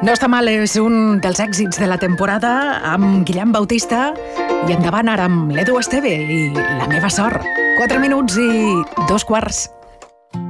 No està mal, és un dels èxits de la temporada amb Guillem Bautista i endavant ara amb l'Edu Esteve i La meva sort. 4 minuts i 2 quarts.